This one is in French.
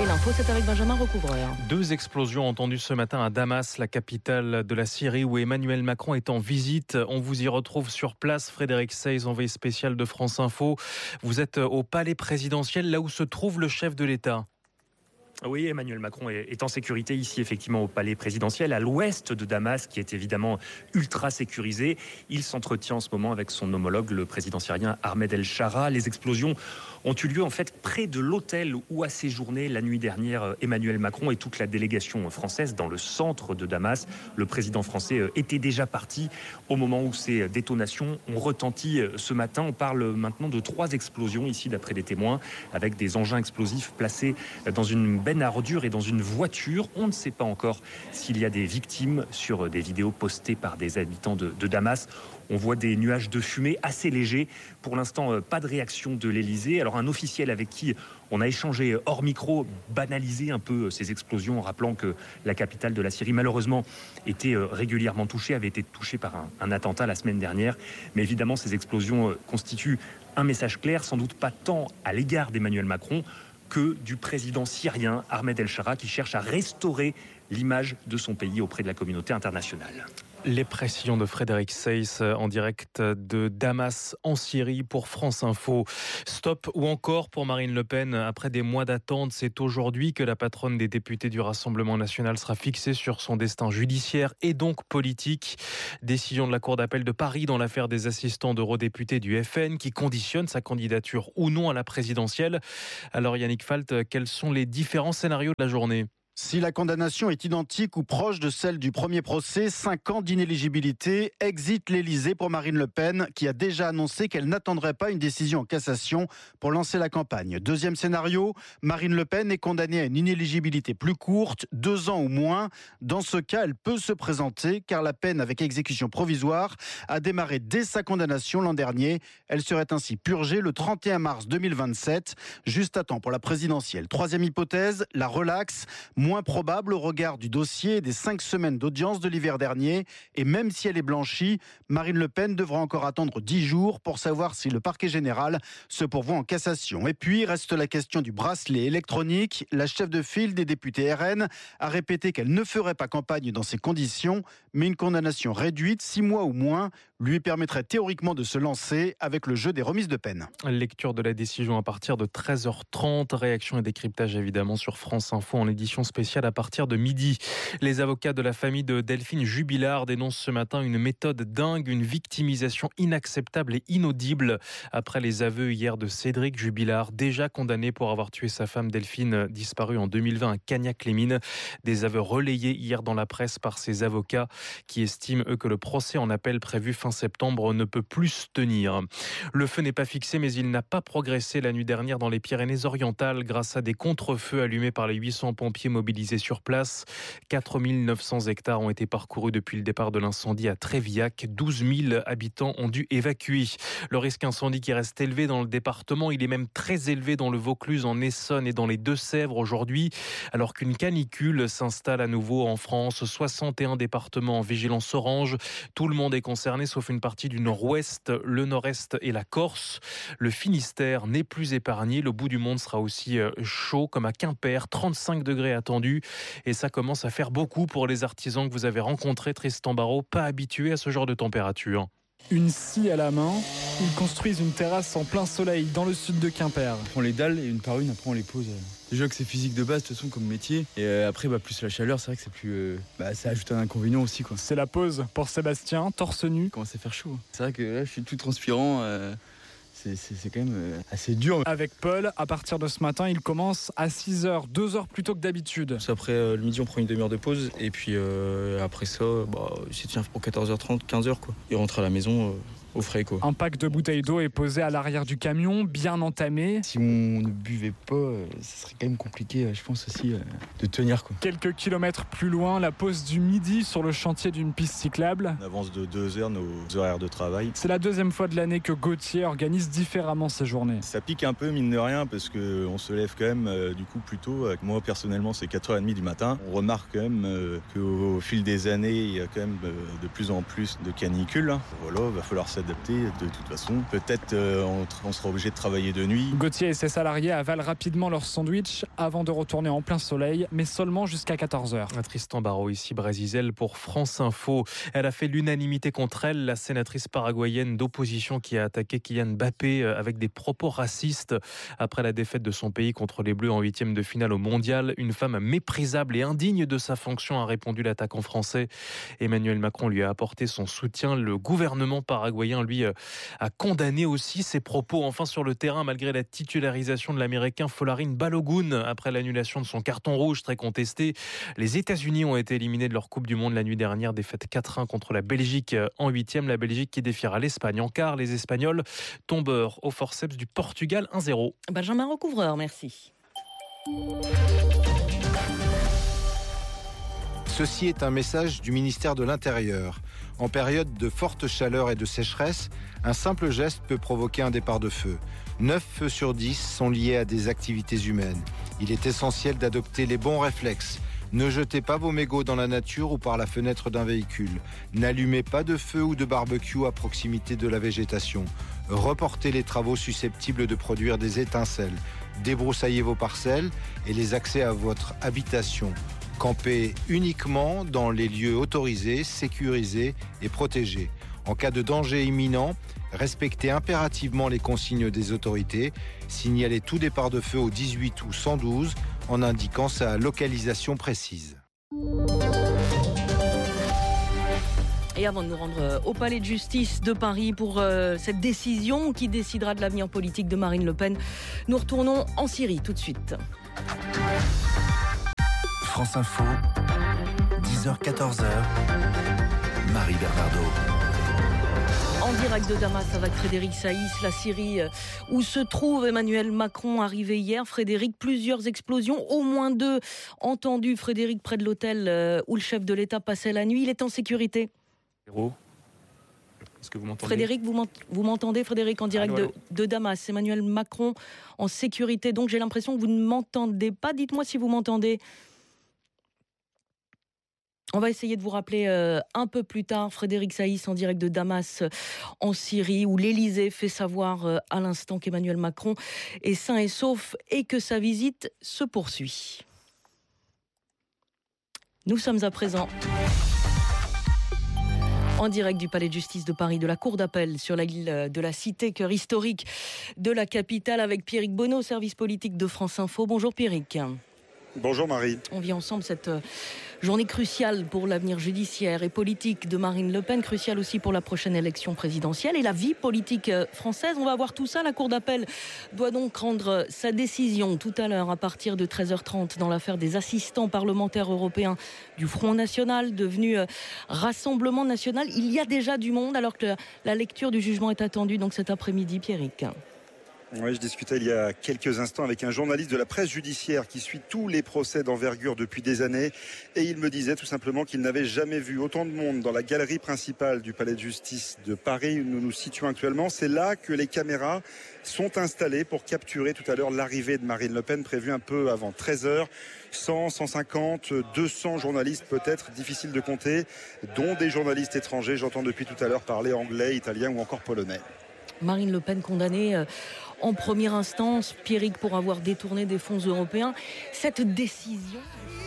Et l'info, c'est avec Benjamin Recouvreur. 2 explosions entendues ce matin à Damas, la capitale de la Syrie, où Emmanuel Macron est en visite. On vous y retrouve sur place. Frédéric Seyss, envoyé spécial de France Info. Vous êtes au palais présidentiel, là où se trouve le chef de l'État. Oui, Emmanuel Macron est en sécurité ici, effectivement, au palais présidentiel, à l'ouest de Damas, qui est évidemment ultra sécurisé. Il s'entretient en ce moment avec son homologue, le président syrien Ahmed El-Shara. Les explosions ont eu lieu, en fait, près de l'hôtel où a séjourné la nuit dernière Emmanuel Macron et toute la délégation française dans le centre de Damas. Le président français était déjà parti au moment où ces détonations ont retenti ce matin. On parle maintenant de 3 explosions ici, d'après des témoins, avec des engins explosifs placés dans une benne à ordures et dans une voiture. On ne sait pas encore s'il y a des victimes sur des vidéos postées par des habitants de Damas. On voit des nuages de fumée assez légers. Pour l'instant, pas de réaction de l'Elysée. Alors un officiel avec qui on a échangé hors micro banalisait un peu ces explosions en rappelant que la capitale de la Syrie, malheureusement, était régulièrement touchée, avait été touchée par un attentat la semaine dernière. Mais évidemment, ces explosions constituent un message clair, sans doute pas tant à l'égard d'Emmanuel Macron que du président syrien Ahmed El-Shara, qui cherche à restaurer l'image de son pays auprès de la communauté internationale. Les précisions de Frédéric Seyss en direct de Damas en Syrie pour France Info. Stop ou encore pour Marine Le Pen. Après des mois d'attente, c'est aujourd'hui que la patronne des députés du Rassemblement national sera fixée sur son destin judiciaire et donc politique. Décision de la Cour d'appel de Paris dans l'affaire des assistants d'eurodéputés du FN qui conditionne sa candidature ou non à la présidentielle. Alors Yannick Falt, quels sont les différents scénarios de la journée ? Si la condamnation est identique ou proche de celle du premier procès, 5 ans d'inéligibilité, exit l'Élysée pour Marine Le Pen, qui a déjà annoncé qu'elle n'attendrait pas une décision en cassation pour lancer la campagne. Deuxième scénario, Marine Le Pen est condamnée à une inéligibilité plus courte, 2 ans ou moins. Dans ce cas, elle peut se présenter, car la peine avec exécution provisoire a démarré dès sa condamnation l'an dernier. Elle serait ainsi purgée le 31 mars 2027, juste à temps pour la présidentielle. Troisième hypothèse, la relaxe, moins probable au regard du dossier et des 5 semaines d'audience de l'hiver dernier. Et même si elle est blanchie, Marine Le Pen devra encore attendre 10 jours pour savoir si le parquet général se pourvoit en cassation. Et puis, reste la question du bracelet électronique. La chef de file des députés RN a répété qu'elle ne ferait pas campagne dans ces conditions, mais une condamnation réduite, 6 mois ou moins, lui permettrait théoriquement de se lancer avec le jeu des remises de peine. Lecture de la décision à partir de 13h30. Réaction et décryptage évidemment sur France Info en édition spéciale à partir de midi. Les avocats de la famille de Delphine Jubilard dénoncent ce matin une méthode dingue, une victimisation inacceptable et inaudible après les aveux hier de Cédric Jubilard, déjà condamné pour avoir tué sa femme Delphine, disparue en 2020 à Cagnac-les-Mines. Des aveux relayés hier dans la presse par ses avocats qui estiment, eux, que le procès en appel prévu fin septembre ne peut plus se tenir. Le feu n'est pas fixé, mais il n'a pas progressé la nuit dernière dans les Pyrénées-Orientales grâce à des contre-feux allumés par les 800 pompiers mobilisés sur place. 4 900 hectares ont été parcourus depuis le départ de l'incendie à Trévillac. 12 000 habitants ont dû évacuer. Le risque incendie qui reste élevé dans le département, il est même très élevé dans le Vaucluse, en Essonne et dans les Deux-Sèvres aujourd'hui, alors qu'une canicule s'installe à nouveau en France. 61 départements en vigilance orange. Tout le monde est concerné, sauf une partie du nord-ouest, le nord-est et la Corse. Le Finistère n'est plus épargné. Le bout du monde sera aussi chaud, comme à Quimper, 35 degrés attendus. Et ça commence à faire beaucoup pour les artisans que vous avez rencontrés, Tristan Barraud, pas habitués à ce genre de température. Une scie à la main, ils construisent une terrasse en plein soleil dans le sud de Quimper. On prend les dalles et une par une, après on les pose. Déjà que c'est physique de base de toute façon comme métier. Et après plus la chaleur, c'est vrai que c'est plus... ça ajoute un inconvénient aussi, quoi. C'est la pause pour Sébastien, torse nu. Il commence à faire chaud. C'est vrai que là je suis tout transpirant. C'est quand même assez dur. Avec Paul, à partir de ce matin, il commence à 6h, 2 heures plus tôt que d'habitude. Après le midi, on prend une demi-heure de pause. Et puis après ça, c'est tient pour 14h30, 15h, quoi. Et rentre à la maison au frais, quoi. Un pack de bouteilles d'eau est posé à l'arrière du camion, bien entamé. Si on ne buvait pas, ça serait quand même compliqué, je pense aussi, de tenir, quoi. Quelques kilomètres plus loin, la pause du midi sur le chantier d'une piste cyclable. On avance de 2 heures nos horaires de travail. C'est la 2e fois de l'année que Gauthier organise différemment ses journées. Ça pique un peu, mine de rien, parce qu'on se lève quand même du coup plus tôt. Moi, personnellement, c'est 4h30 du matin. On remarque quand même qu'au fil des années, il y a quand même de plus en plus de canicules. Voilà, il va falloir s'adapter s'adapter de toute façon. Peut-être on sera obligé de travailler de nuit. Gauthier et ses salariés avalent rapidement leur sandwich avant de retourner en plein soleil, mais seulement jusqu'à 14h. Tristan Barraud ici, Brasizel pour France Info. Elle a fait l'unanimité contre elle, la sénatrice paraguayenne d'opposition qui a attaqué Kylian Mbappé avec des propos racistes après la défaite de son pays contre les Bleus en 8e de finale au Mondial. Une femme méprisable et indigne de sa fonction, a répondu l'attaquant français. Emmanuel Macron lui a apporté son soutien. Le gouvernement paraguayen, lui, a condamné aussi ses propos. Enfin, sur le terrain, malgré la titularisation de l'Américain Folarin Balogun après l'annulation de son carton rouge très contesté, les États-Unis ont été éliminés de leur Coupe du Monde la nuit dernière. Défaite 4-1 contre la Belgique en 8e. La Belgique qui défiera l'Espagne en quart. Les Espagnols tombent au forceps du Portugal 1-0. Benjamin Recouvreur, merci. Ceci est un message du ministère de l'Intérieur. En période de forte chaleur et de sécheresse, un simple geste peut provoquer un départ de feu. 9 feux sur 10 sont liés à des activités humaines. Il est essentiel d'adopter les bons réflexes. Ne jetez pas vos mégots dans la nature ou par la fenêtre d'un véhicule. N'allumez pas de feu ou de barbecue à proximité de la végétation. Reportez les travaux susceptibles de produire des étincelles. Débroussaillez vos parcelles et les accès à votre habitation. Campez uniquement dans les lieux autorisés, sécurisés et protégés. En cas de danger imminent, respectez impérativement les consignes des autorités. Signalez tout départ de feu au 18 ou 112 en indiquant sa localisation précise. Et avant de nous rendre au Palais de justice de Paris pour cette décision qui décidera de l'avenir politique de Marine Le Pen, nous retournons en Syrie tout de suite. France Info, 10h-14h, Marie Bernardo. En direct de Damas avec Frédéric Saïs, la Syrie où se trouve Emmanuel Macron, arrivé hier. Frédéric, plusieurs explosions, au moins 2 entendues. Frédéric, près de l'hôtel où le chef de l'État passait la nuit, il est en sécurité. Est-ce que vous m'entendez ? Frédéric, vous m'entendez, Frédéric, en direct de Damas. Emmanuel Macron en sécurité, donc j'ai l'impression que vous ne m'entendez pas. Dites-moi si vous m'entendez. On va essayer de vous rappeler un peu plus tard Frédéric Saïs en direct de Damas en Syrie où l'Élysée fait savoir à l'instant qu'Emmanuel Macron est sain et sauf et que sa visite se poursuit. Nous sommes à présent en direct du Palais de justice de Paris, de la Cour d'appel sur la île de la Cité, cœur historique de la capitale, avec Pierrick Bonneau, service politique de France Info. Bonjour Pierrick. Bonjour Marie. On vit ensemble cette journée cruciale pour l'avenir judiciaire et politique de Marine Le Pen, cruciale aussi pour la prochaine élection présidentielle et la vie politique française. On va voir tout ça. La Cour d'appel doit donc rendre sa décision tout à l'heure à partir de 13h30 dans l'affaire des assistants parlementaires européens du Front National, devenu Rassemblement National. Il y a déjà du monde alors que la lecture du jugement est attendue donc cet après-midi, Pierrick. Oui, je discutais il y a quelques instants avec un journaliste de la presse judiciaire qui suit tous les procès d'envergure depuis des années et il me disait tout simplement qu'il n'avait jamais vu autant de monde dans la galerie principale du Palais de justice de Paris où nous nous situons actuellement. C'est là que les caméras sont installées pour capturer tout à l'heure l'arrivée de Marine Le Pen prévue un peu avant 13h. 100, 150, 200 journalistes peut-être, difficile de compter, dont des journalistes étrangers. J'entends depuis tout à l'heure parler anglais, italien ou encore polonais. Marine Le Pen condamnée en première instance, Pierrick, pour avoir détourné des fonds européens. Cette décision...